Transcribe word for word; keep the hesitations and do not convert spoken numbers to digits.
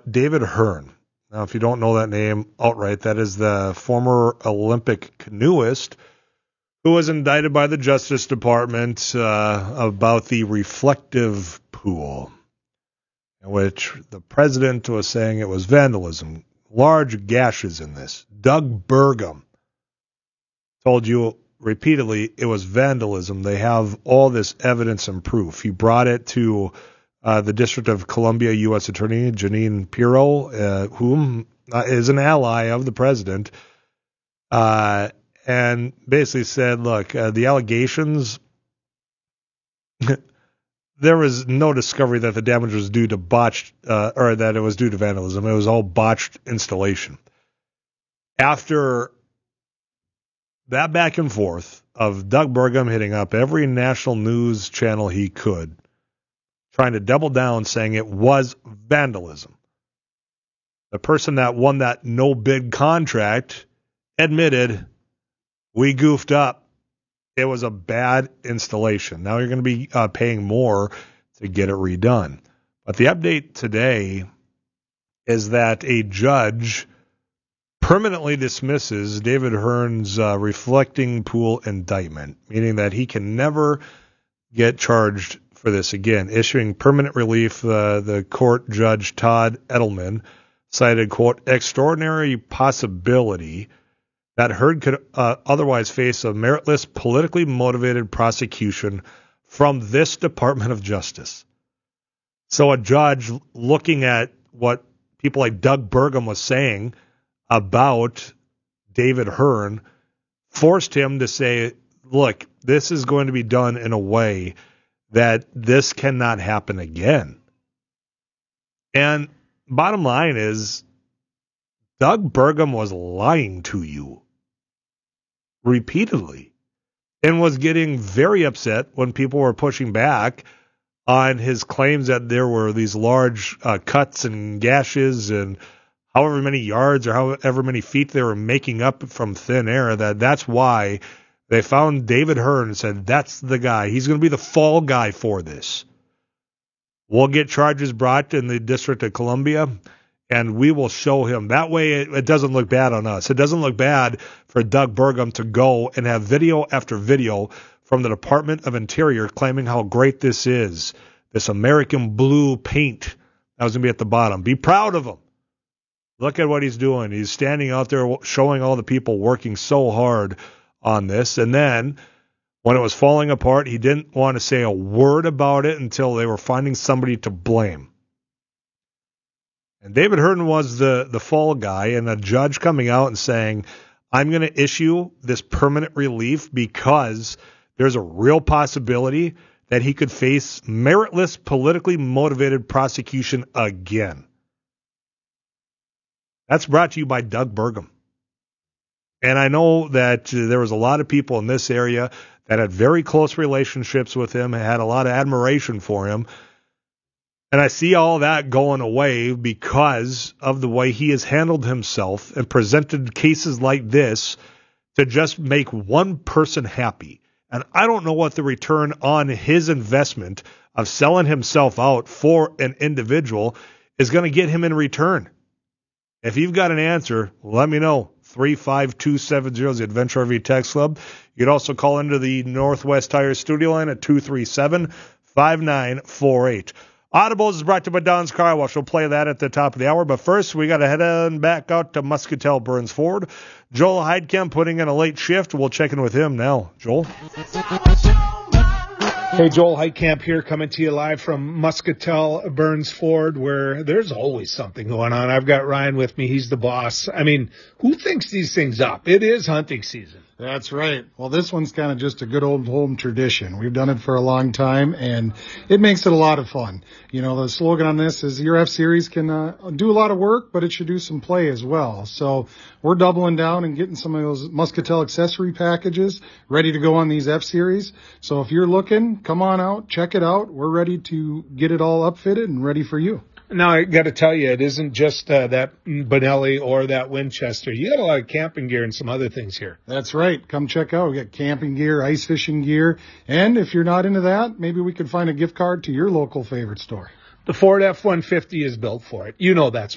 David Hearn. Now, if you don't know that name outright, that is the former Olympic canoeist who was indicted by the Justice Department uh, about the reflective pool, in which the president was saying it was vandalism. Large gashes in this. Doug Burgum told you repeatedly it was vandalism. They have all this evidence and proof. He brought it to uh, the District of Columbia U S Attorney Jeanine Pirro, uh, whom uh, is an ally of the president, uh, and basically said, look, uh, the allegations, there was no discovery that the damage was due to botched, uh, or that it was due to vandalism. It was all botched installation. After that back and forth of Doug Burgum hitting up every national news channel he could, trying to double down, saying it was vandalism, the person that won that no-bid contract admitted, we goofed up. It was a bad installation. Now you're going to be uh, paying more to get it redone. But the update today is that a judge permanently dismisses David Hearn's uh, reflecting pool indictment, meaning that he can never get charged for this again. Issuing permanent relief, uh, the court judge Todd Edelman cited, quote, extraordinary possibility that Hearn could uh, otherwise face a meritless, politically motivated prosecution from this Department of Justice. So a judge looking at what people like Doug Burgum was saying about David Hearn forced him to say, look, this is going to be done in a way that this cannot happen again. And bottom line is, Doug Burgum was lying to you repeatedly and was getting very upset when people were pushing back on his claims that there were these large uh, cuts and gashes and however many yards or however many feet they were making up from thin air, that that's why they found David Hearn and said, that's the guy. He's going to be the fall guy for this. We'll get charges brought in the District of Columbia, and we will show him. That way it, it doesn't look bad on us. It doesn't look bad for Doug Burgum to go and have video after video from the Department of Interior claiming how great this is, this American blue paint that was going to be at the bottom. Be proud of him. Look at what he's doing. He's standing out there showing all the people working so hard on this. And then when it was falling apart, he didn't want to say a word about it until they were finding somebody to blame. And David Hearn was the, the fall guy, and a judge coming out and saying, I'm going to issue this permanent relief because there's a real possibility that he could face meritless, politically motivated prosecution again. That's brought to you by Doug Burgum. And I know that uh, there was a lot of people in this area that had very close relationships with him, had a lot of admiration for him. And I see all that going away because of the way he has handled himself and presented cases like this to just make one person happy. And I don't know what the return on his investment of selling himself out for an individual is going to get him in return. If you've got an answer, let me know. three five two seven zero is the Adventure R V Text Club. You can also call into the Northwest Tire studio line at two three seven, five nine four eight. Audibles is brought to you by Don's Car Wash. We'll play that at the top of the hour. But first, we got to head on back out to Muscatel Burns Ford. Joel Heidkamp putting in a late shift. We'll check in with him now. Joel? Hey, Joel Heidkamp here, coming to you live from Muscatel Burns Ford, where there's always something going on. I've got Ryan with me. He's the boss. I mean, who thinks these things up? It is hunting season. That's right. Well, this one's kind of just a good old home tradition. We've done it for a long time, and it makes it a lot of fun. You know, the slogan on this is your F-Series can uh, do a lot of work, but it should do some play as well. So we're doubling down and getting some of those Muscatel accessory packages ready to go on these F-Series. So if you're looking, come on out, check it out. We're ready to get it all upfitted and ready for you. Now, I got to tell you, it isn't just uh, that Benelli or that Winchester. You got a lot of camping gear and some other things here. That's right. Come check out. We got camping gear, ice fishing gear. And if you're not into that, maybe we could find a gift card to your local favorite store. The Ford F one fifty is built for it. You know that's